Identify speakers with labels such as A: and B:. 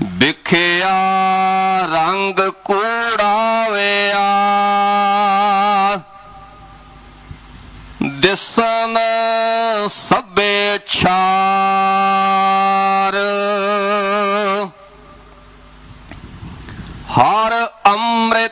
A: ਵਿਖਿਆ ਰੰਗ ਕੂੜਾਵਿਆ, ਦਿਸਨ ਸਭੇ ਛਾਰ। ਹਰ ਅੰਮ੍ਰਿਤ